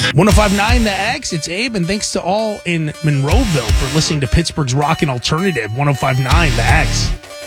105.9 The X, it's Abe, and thanks to all in Monroeville for listening to Pittsburgh's Rockin' Alternative, 105.9 The X.